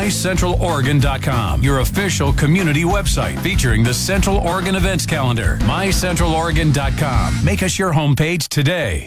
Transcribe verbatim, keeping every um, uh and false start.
my central oregon dot com, your official community website featuring the Central Oregon events calendar. my central oregon dot com. Make us your homepage today.